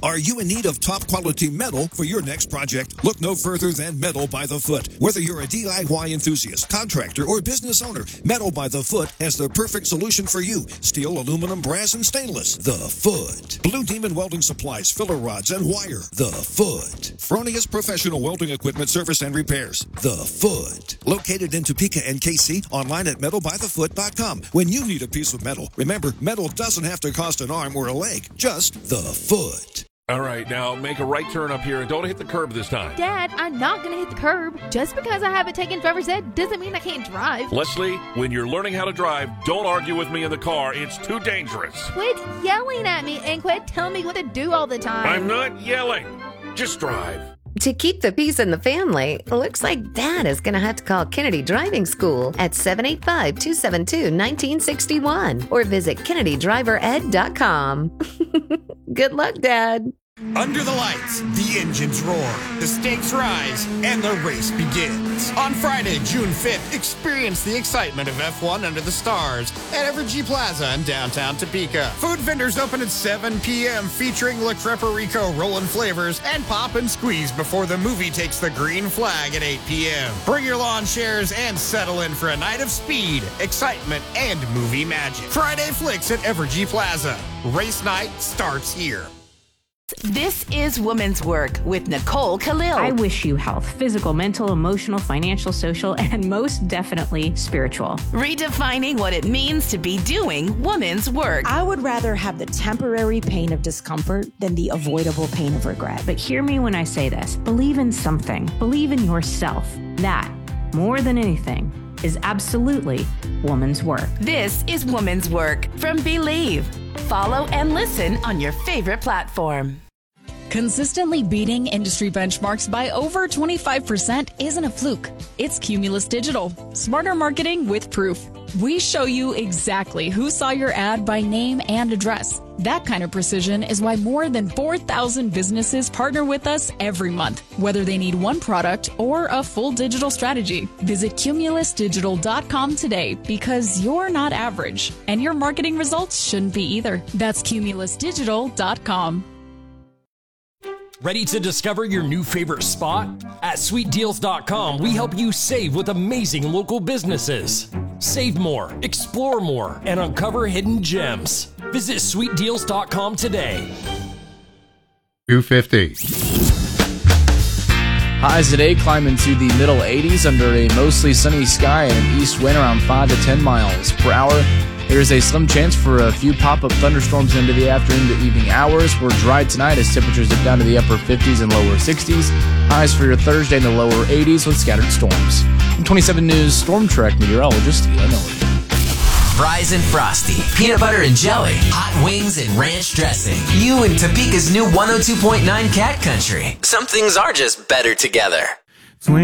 Are you in need of top quality metal for your next project? Look no further than Metal by the Foot. Whether you're a DIY enthusiast, contractor, or business owner, Metal by the Foot has the perfect solution for you. Steel, aluminum, brass, and stainless. The Foot. Blue Demon Welding Supplies, filler rods, and wire. The Foot. Fronius Professional Welding Equipment Service and Repairs. The Foot. Located in Topeka and KC, online at metalbythefoot.com. When you need a piece of metal, remember, metal doesn't have to cost an arm or a leg, just the Foot. All right, now make a right turn up here and don't hit the curb this time. Dad, I'm not going to hit the curb. Just because I haven't taken driver's ed doesn't mean I can't drive. Leslie, when you're learning how to drive, don't argue with me in the car. It's too dangerous. Quit yelling at me and quit telling me what to do all the time. I'm not yelling. Just drive. To keep the peace in the family, looks like Dad is going to have to call Kennedy Driving School at 785-272-1961 or visit KennedyDriverEd.com. Good luck, Dad. Under the lights, the engines roar, the stakes rise, and the race begins. On Friday, June 5th, experience the excitement of F1 under the stars at Evergy Plaza in downtown Topeka. Food vendors open at 7 p.m. featuring La Creperico rollin' flavors and pop and squeeze before the movie takes the green flag at 8 p.m. Bring your lawn chairs and settle in for a night of speed, excitement, and movie magic. Friday Flicks at Evergy Plaza. Race night starts here. This is Woman's Work with Nicole Khalil. I wish you health, physical, mental, emotional, financial, social, and most definitely spiritual. Redefining what it means to be doing woman's work. I would rather have the temporary pain of discomfort than the avoidable pain of regret. But hear me when I say this. Believe in something. Believe in yourself. That, more than anything, is absolutely woman's work. This is Woman's Work from Believe. Follow and listen on your favorite platform. Consistently beating industry benchmarks by over 25% isn't a fluke. It's Cumulus Digital. Smarter marketing with proof. We show you exactly who saw your ad by name and address. That kind of precision is why more than 4,000 businesses partner with us every month, whether they need one product or a full digital strategy. Visit cumulusdigital.com today because you're not average, and your marketing results shouldn't be either. That's cumulusdigital.com. Ready to discover your new favorite spot? At sweetdeals.com, we help you save with amazing local businesses. Save more, explore more, and uncover hidden gems. Visit sweetdeals.com today. 250. Highs today climb into the middle 80s under a mostly sunny sky and an east wind around 5 to 10 miles per hour. There's a slim chance for a few pop-up thunderstorms into the afternoon to evening hours. We're dry tonight as temperatures dip down to the upper 50s and lower 60s. Highs for your Thursday in the lower 80s with scattered storms. From 27 News, Storm Trek meteorologist Eli Miller. Fries and Frosty, peanut butter and jelly, hot wings and ranch dressing. You in Topeka's new 102.9 Cat Country. Some things are just better together.